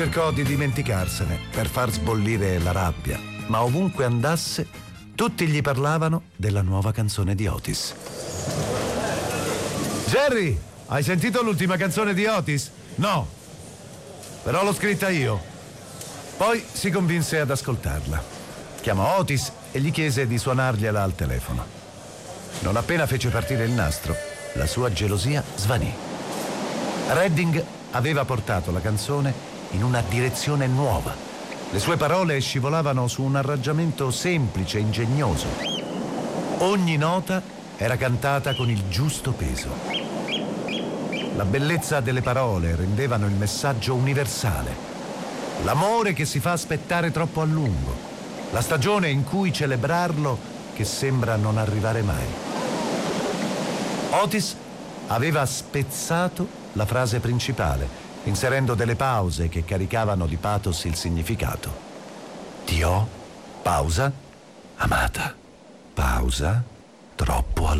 cercò di dimenticarsene per far sbollire la rabbia, ma ovunque andasse, tutti gli parlavano della nuova canzone di Otis. Jerry, hai sentito l'ultima canzone di Otis? No, però l'ho scritta io. Poi si convinse ad ascoltarla. Chiamò Otis e gli chiese di suonargliela al telefono. Non appena fece partire il nastro, la sua gelosia svanì. Redding aveva portato la canzone in una direzione nuova. Le sue parole scivolavano su un arrangiamento semplice e ingegnoso. Ogni nota era cantata con il giusto peso. La bellezza delle parole rendevano il messaggio universale. L'amore che si fa aspettare troppo a lungo. La stagione in cui celebrarlo che sembra non arrivare mai. Otis aveva spezzato la frase principale, inserendo delle pause che caricavano di pathos il significato. Ti ho, pausa, amata, pausa, troppo a